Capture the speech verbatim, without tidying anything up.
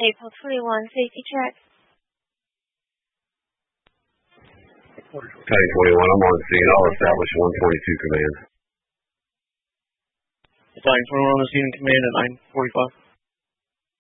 April twenty-one, safety check. Battalion twenty-one, I'm on scene. I'll establish one twenty-two command. Battalion twenty-one on the scene, command at nine forty-five.